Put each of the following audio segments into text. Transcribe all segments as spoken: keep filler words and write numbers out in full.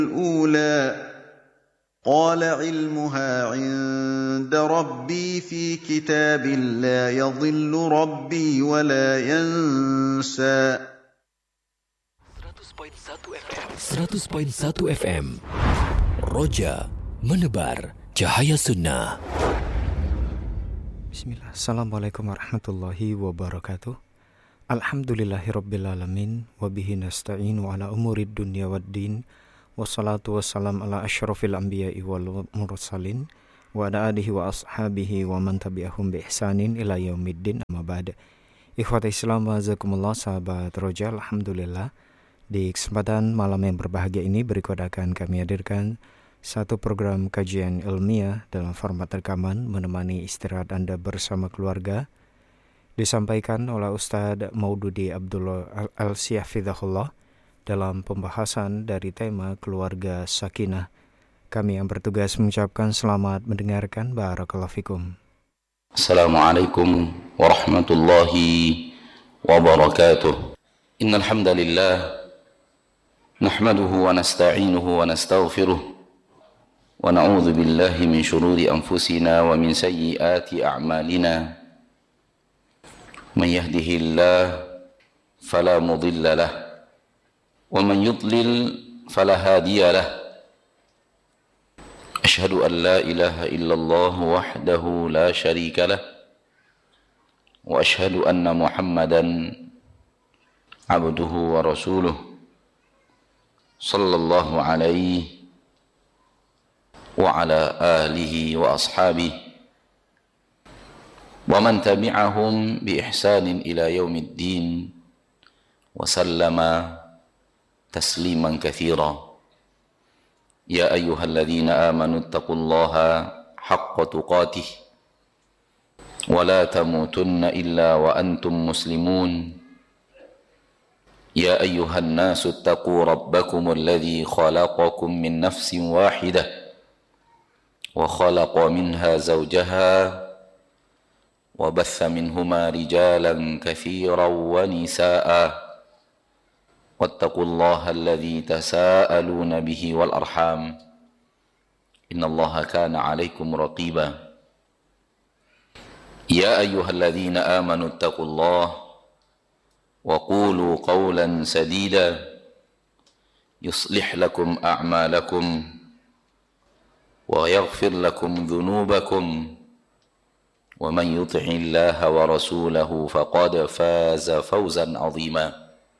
الأولى قال علمها عند ربي في كتاب لا يضل ربي ولا ينسى. seratus koma satu F M Roja menebar cahaya sunnah. Bismillah. Assalamualaikum warahmatullahi wabarakatuh. Alhamdulillahirrabbilalamin. Wabihi nasta'inu ala umurid dunya waddin. Wassalatu wassalam ala asyrafil anbiya'i wal mursalin. Wa ala alihi wa ashabihi wa man tabi'ahum bi ihsanin ila yaumiddin, amma ba'd. Ikhwata Islam wa azakumullah, sahabat Roja, alhamdulillah. Di kesempatan malam yang berbahagia ini berikut akan kami hadirkan satu program kajian ilmiah dalam format rekaman menemani istirahat Anda bersama keluarga, disampaikan oleh Ustadz Maududi Abdullah Al-Siyafidahullah dalam pembahasan dari tema keluarga sakinah. Kami yang bertugas mengucapkan selamat mendengarkan. Barakallahu fikum. Assalamualaikum warahmatullahi wabarakatuh. Innal hamdalillah nahmaduhu wa nasta'inuhu wa nastaghfiruh wa na'udzu billahi min shururi anfusina wa min sayyiati a'malina. Man yahdihillahu fala mudilla lahu wa man yudlil fala hadiya lahu. Asyhadu an la ilaha illallah wahdahu la syarika lahu wa asyhadu anna Muhammadan abduhu wa rasuluh sallallahu alaihi wa ala alihi wa ashabihi wa man tabi'ahum bi ihsanin ila yaumiddin wa sallama tasliman katsira. Ya ayyuhalladzina amanu taqullaha haqqa tuqatih wa la tamutunna illa wa antum muslimun. Ya ayyuhan nasu taqu rabbakumul ladzi khalaqakum min nafsin wahidah wa khalaqa minha zawjaha wa batha minhuma rijalan katsiran wa nisaa'a wattaqullaha alladzi tasaaluna bihi wal arham innallaha kana 'alaikum raqiba. Ya ayyuhalladzina amanu taqullaha wa qulu qawlan sadida yuslih lakum a'malakum wa yaghfir lakum dhunubakum wa man yuti'illaha wa rasulahu faqad faza fawzan 'azima.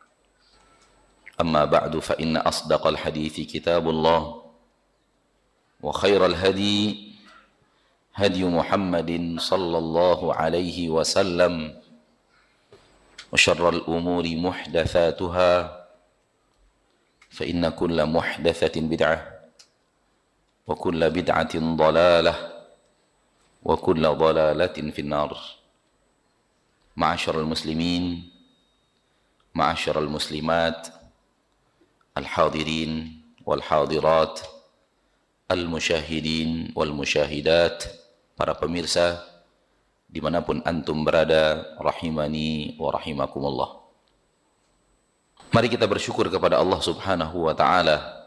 Amma ba'du, fa inna asdaqal hadithi kitabullah wa khairal hadi hadi Muhammadin sallallahu alaihi wasallam wa syarral umuri muhdatsatuha fa inna kulla muhdatsatin bid'ah wa kulla bid'atin dhalalah wa kulla dhalalatin finnar. Ma'asyiral muslimin, ma'asyiral muslimat, al-hadirin wal hadirat, al-musyahidin wal musyahidat, para pemirsa dimanapun antum berada, rahimani wa rahimakumullah. Mari kita bersyukur kepada Allah subhanahu wa ta'ala,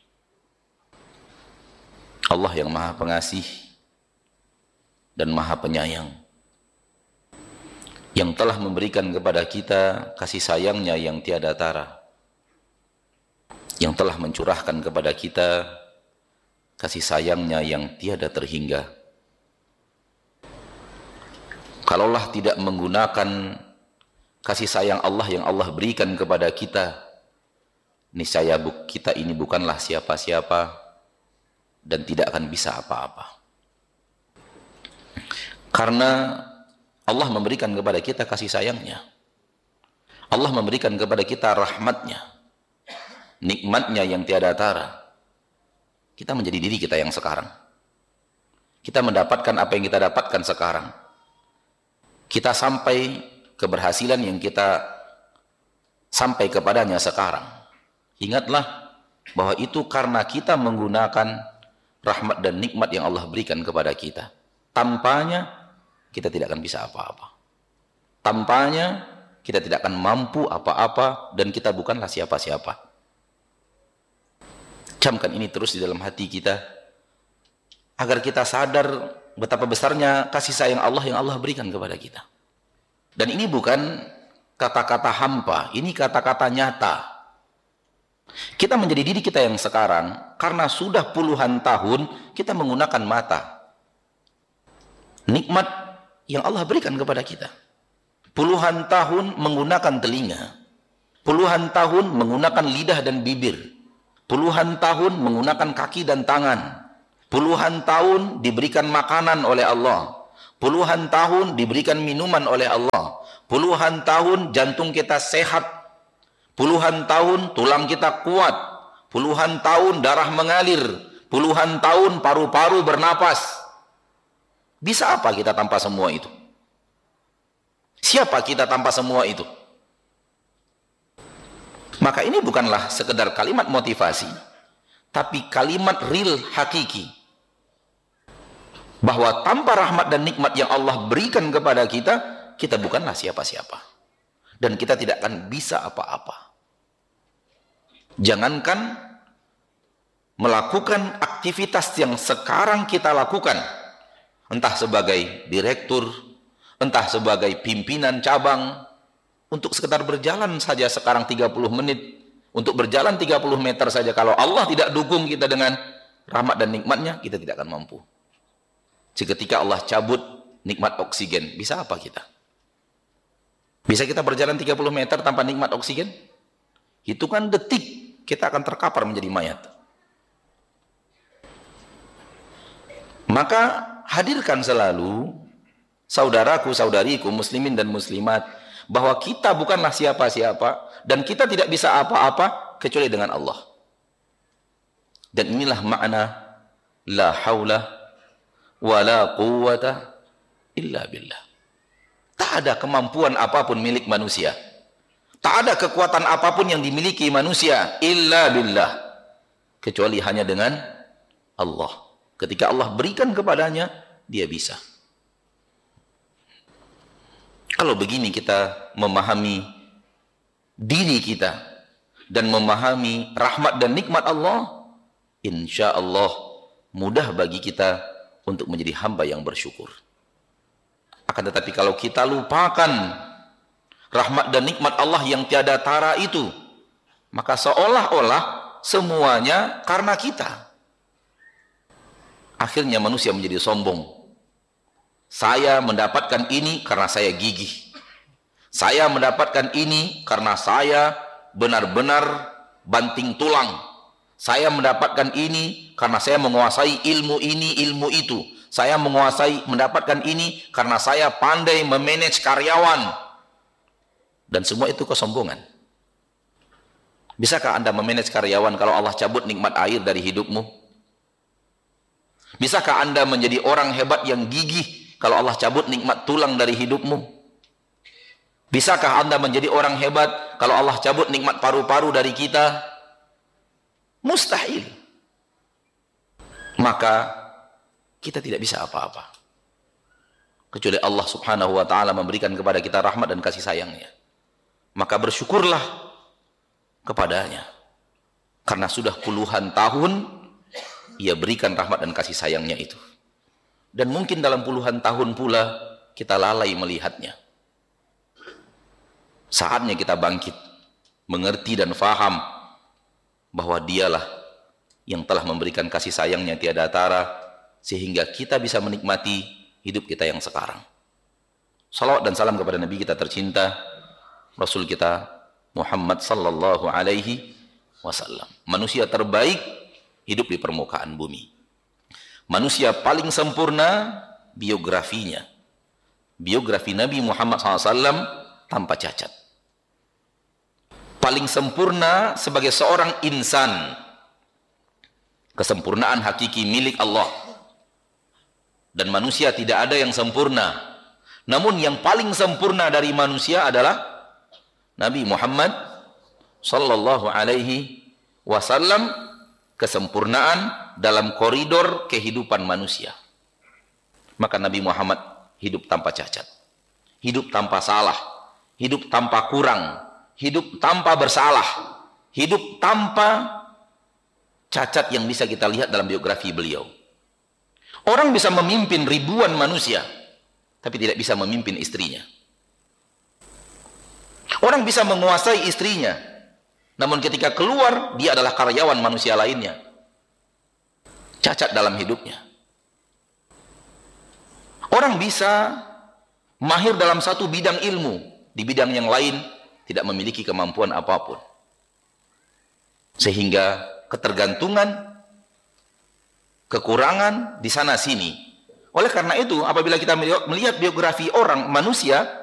Allah yang maha pengasih dan maha penyayang, yang telah memberikan kepada kita kasih sayangnya yang tiada tara, yang telah mencurahkan kepada kita kasih sayangnya yang tiada terhingga. Kalaulah tidak menggunakan kasih sayang Allah yang Allah berikan kepada kita, niscaya kita ini bukanlah siapa-siapa dan tidak akan bisa apa-apa. Karena Allah memberikan kepada kita kasih sayangnya, Allah memberikan kepada kita rahmatnya, nikmatnya yang tiada tara, kita menjadi diri kita yang sekarang. Kita mendapatkan apa yang kita dapatkan sekarang. Kita sampai keberhasilan yang kita sampai kepadanya sekarang. Ingatlah bahwa itu karena kita menggunakan rahmat dan nikmat yang Allah berikan kepada kita. Tanpanya kita tidak akan bisa apa-apa. Tanpanya kita tidak akan mampu apa-apa dan kita bukanlah siapa-siapa. Camkan ini terus di dalam hati kita, agar kita sadar betapa besarnya kasih sayang Allah yang Allah berikan kepada kita. Dan ini bukan kata-kata hampa, ini kata-kata nyata. Kita menjadi diri kita yang sekarang karena sudah puluhan tahun kita menggunakan mata. Nikmat yang Allah berikan kepada kita. Puluhan tahun menggunakan telinga. Puluhan tahun menggunakan lidah dan bibir. Puluhan tahun menggunakan kaki dan tangan. Puluhan tahun diberikan makanan oleh Allah. Puluhan tahun diberikan minuman oleh Allah. Puluhan tahun jantung kita sehat. Puluhan tahun tulang kita kuat. Puluhan tahun darah mengalir. Puluhan tahun paru-paru bernapas. Bisa apa kita tanpa semua itu? Siapa kita tanpa semua itu? Maka ini bukanlah sekedar kalimat motivasi, tapi kalimat real, hakiki. Bahwa tanpa rahmat dan nikmat yang Allah berikan kepada kita, kita bukanlah siapa-siapa. Dan kita tidak akan bisa apa-apa. Jangankan melakukan aktivitas yang sekarang kita lakukan, entah sebagai direktur, entah sebagai pimpinan cabang, untuk sekedar berjalan saja sekarang tiga puluh menit, untuk berjalan tiga puluh meter saja, kalau Allah tidak dukung kita dengan rahmat dan nikmatnya, kita tidak akan mampu. Seketika Allah cabut nikmat oksigen, bisa apa kita? Bisa kita berjalan tiga puluh meter tanpa nikmat oksigen? Hitungan detik, kita akan terkapar menjadi mayat. Maka hadirkan selalu saudaraku, saudariku, muslimin dan muslimat, bahwa kita bukanlah siapa-siapa dan kita tidak bisa apa-apa kecuali dengan Allah. Dan inilah makna la haula wala quwwata illa billah. Tak ada kemampuan apapun milik manusia. Tak ada kekuatan apapun yang dimiliki manusia illa billah, kecuali hanya dengan Allah. Ketika Allah berikan kepadanya, dia bisa. Kalau begini kita memahami diri kita dan memahami rahmat dan nikmat Allah, insya Allah mudah bagi kita untuk menjadi hamba yang bersyukur. Akan tetapi kalau kita lupakan rahmat dan nikmat Allah yang tiada tara itu, maka seolah-olah semuanya karena kita. Akhirnya manusia menjadi sombong. Saya mendapatkan ini karena saya gigih. Saya mendapatkan ini karena saya benar-benar banting tulang. Saya mendapatkan ini karena saya menguasai ilmu ini, ilmu itu. Saya menguasai, mendapatkan ini karena saya pandai memanage karyawan. Dan semua itu kesombongan. Bisakah Anda memanage karyawan kalau Allah cabut nikmat air dari hidupmu? Bisakah Anda menjadi orang hebat yang gigih kalau Allah cabut nikmat tulang dari hidupmu? Bisakah Anda menjadi orang hebat kalau Allah cabut nikmat paru-paru dari kita? Mustahil. Maka kita tidak bisa apa-apa, kecuali Allah subhanahu wa ta'ala memberikan kepada kita rahmat dan kasih sayangnya. Maka bersyukurlah kepadanya, karena sudah puluhan tahun Ia berikan rahmat dan kasih sayangnya itu. Dan mungkin dalam puluhan tahun pula kita lalai melihatnya. Saatnya kita bangkit, mengerti dan faham bahwa dialah yang telah memberikan kasih sayangnya tiada tara, sehingga kita bisa menikmati hidup kita yang sekarang. Salawat dan salam kepada Nabi kita tercinta, Rasul kita Muhammad sallallahu alaihi wasallam. Manusia terbaik hidup di permukaan bumi. Manusia paling sempurna biografinya. Biografi Nabi Muhammad shallallahu alaihi wasallam tanpa cacat. Paling sempurna sebagai seorang insan. Kesempurnaan hakiki milik Allah. Dan manusia tidak ada yang sempurna. Namun yang paling sempurna dari manusia adalah Nabi Muhammad sallallahu alaihi wasallam. Kesempurnaan dalam koridor kehidupan manusia. Maka Nabi Muhammad hidup tanpa cacat, hidup tanpa salah, hidup tanpa kurang, hidup tanpa bersalah, hidup tanpa cacat yang bisa kita lihat dalam biografi beliau. Orang bisa memimpin ribuan manusia, tapi tidak bisa memimpin istrinya. Orang bisa menguasai istrinya, namun ketika keluar, dia adalah karyawan manusia lainnya. Cacat dalam hidupnya. Orang bisa mahir dalam satu bidang ilmu, di bidang yang lain tidak memiliki kemampuan apapun. Sehingga ketergantungan, kekurangan di sana sini. Oleh karena itu, apabila kita melihat biografi orang manusia,